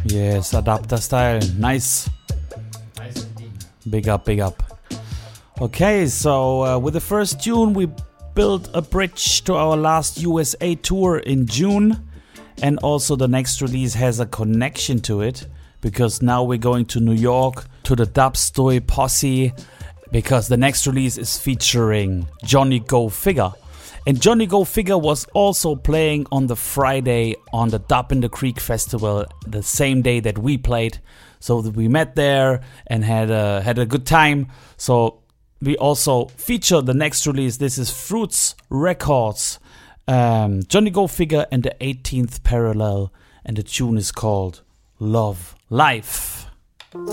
Yes, adapter style. Nice. Nice indeed. Big up, big up. Okay, so with the first tune, we built a bridge to our last USA tour in June. And also the next release has a connection to it, because now we're going to New York to the Dubstoi Posse, because the next release is featuring Johnny Go Figure. And Johnny Go Figure was also playing on the Friday on the Dub in the Creek Festival, the same day that we played. So we met there and had a good time. So we also feature the next release. This is Fruits Records, Johnny Go Figure and the 18th Parallel, and the tune is called Love Life.